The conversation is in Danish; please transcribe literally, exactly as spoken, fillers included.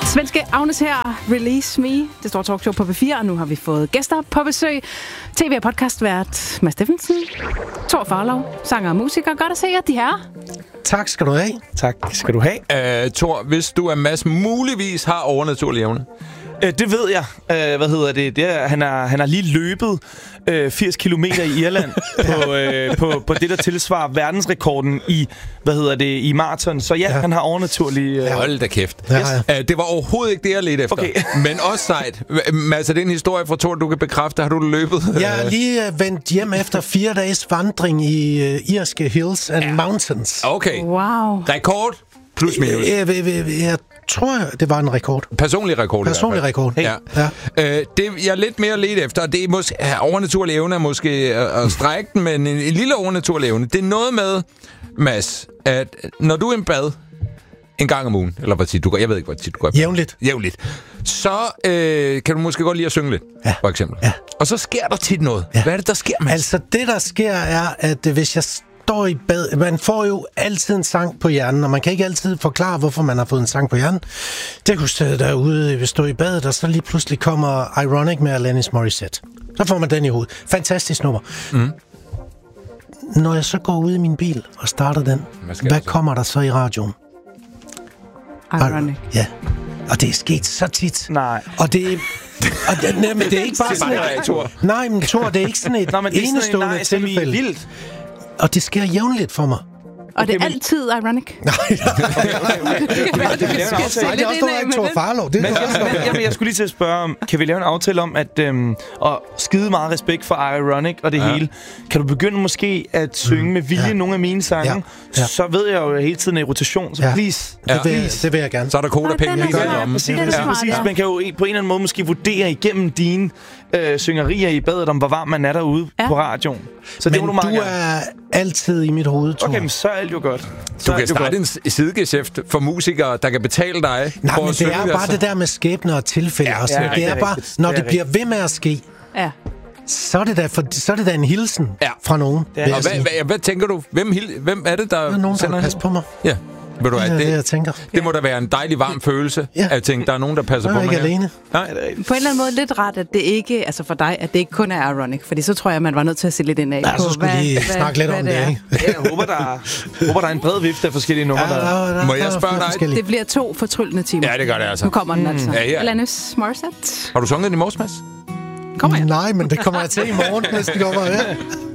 Svenske Agnes her, Release Me. Det står talkshow på P fire, og nu har vi fået gæster på besøg. T V- og podcastvært Mads Steffensen, Thor Farlov, sanger og musiker. Godt at se jer, de her. Tak skal du have. Tak skal du have. Uh, Thor, hvis du er Mads, muligvis har overnaturlige evner. Uh, det ved jeg. Uh, hvad hedder det? det er, han, har, han har lige løbet uh, firs kilometer i Irland på, uh, på, på det, der tilsvarer verdensrekorden i, hvad hedder det, i maraton. Så ja, ja. han har overnaturlige... Uh... Hold da kæft. Ja, ja. Uh, det var overhovedet ikke det, jeg ledte efter. Okay. Men også sejt. Mads, er det en historie fra Thor, du kan bekræfte? Har du løbet? Jeg er lige uh, vendt hjem efter fire dages vandring i uh, irske hills and ja. mountains. Okay. Wow. Rekord? Plus minus. Jeg, jeg, jeg, jeg tror, det var en rekord. Personlig rekord. Personlig rekord. Ja. ja. Øh, det jeg er lidt mere let efter, det er måske ja, overnaturlig evne, måske at strække den, men en, en lille overnaturlig evne. Det er noget med, Mads, at når du er i en bad en gang om ugen, eller hvad tit du går, jeg ved ikke, hvad tit du går. Jævnligt. Jævnligt. Så øh, kan du måske godt lide at synge lidt, ja. for eksempel. Ja. Og så sker der tit noget. Ja. Hvad er det, der sker, Mads? Altså, det der sker er, at øh, hvis jeg står i bad, man får jo altid en sang på hjernen, og man kan ikke altid forklare, hvorfor man har fået en sang på hjernen. Det kunne stå derude, hvis stå i badet, og så lige pludselig kommer Ironic med Alanis Morissette. Så får man den i hovedet. Fantastisk nummer. Mm. Når jeg så går ud i min bil og starter den, hvad, hvad kommer der så i radioen? Ironic. Ja. Og det er sket så tit. Nej. Og det, og det, nej, men det er ikke bare sådan et... Nej, men Thor, det er ikke sådan et Nå, men det er enestående nej, tilfælde. Vildt. Og det sker jævnligt for mig. Og det er altid Ironic. Nej, det er også noget, Thor Farlov. Det er jeg skulle lige til at spørge om, kan vi lave en aftale om, at øhm, og skide meget respekt for Ironic og det ja. hele. Kan du begynde måske at synge mm. med vilje ja. nogle af mine sange? Ja. Ja. Så ved jeg jo hele tiden i rotation, så ja. please. Ja. Det, vil jeg, det vil jeg gerne. Så er der kodapenge i ja, om. Præcis, ja. præcis. Man kan jo på en eller anden måde måske vurdere igennem dine øh, syngerier i badet, om hvor varm man er derude ja. på radioen. Så men det må du, du er altid i mit hoved, Thor. Okay, men så er alt jo godt. Så du kan starte en sidegeschæft for musikere, der kan betale dig. Nej, men det er bare det der med skæbne og tilfælde. Ja, ja, det er bare, når det, det bliver ved med at ske, ja. så, er det da for, så er det da en hilsen ja. fra nogen. Og hvad, hvad, hvad tænker du? Hvem, hvem er det, der, der er nogen, der vil passe på mig? Ja. Ved du, det, det, det, jeg tænker. det må da være en dejlig, varm følelse, ja. at tænke, der er nogen, der passer jeg på mig. Jeg er ikke alene. Nej. På en eller anden måde lidt rart, at det ikke, altså for dig, at det ikke kun er Ironic, fordi så tror jeg, man var nødt til at se lidt ind af. Ja, så skulle lige hvad, snakke lidt hvad om det, det ikke? Jeg håber, der, håber, der er en bred vifte af forskellige numre. Ja, der, der, der, må jeg spørge dig? Det bliver to fortryllende timer. Ja, det gør det altså. Nu kommer den altså. Mm. Ja, ja. Alanis Morissette. Har du sunget den i morges, Mads? Kommer jeg? Nej, men det kommer jeg til i morgen, hvis det kommer. Ja.